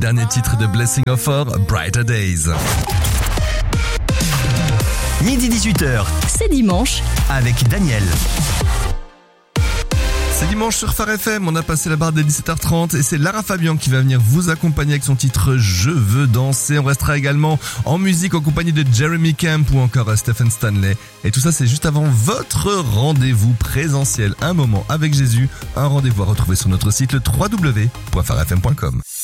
dernier titre de Blessing of Or, Brighter Days. Midi 18h, C'est dimanche. avec Daniel. C'est dimanche sur Phare FM, on a passé la barre des 17h30 et c'est Lara Fabian qui va venir vous accompagner avec son titre Je veux danser. On restera également en musique en compagnie de Jeremy Camp ou encore Stephen Stanley. Et tout ça c'est juste avant votre rendez-vous présentiel. Un moment avec Jésus, un rendez-vous à retrouver sur notre site le www.pharefm.com.